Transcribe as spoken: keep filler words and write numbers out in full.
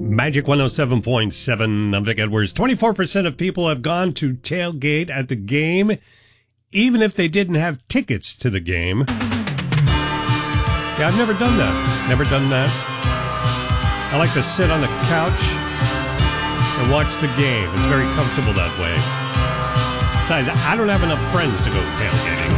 Magic one oh seven point seven. I'm Vic Edwards. twenty-four percent of people have gone to tailgate at the game, even if they didn't have tickets to the game. Yeah, I've never done that. Never done that. I like to sit on the couch and watch the game. It's very comfortable that way. Besides, I don't have enough friends to go tailgating.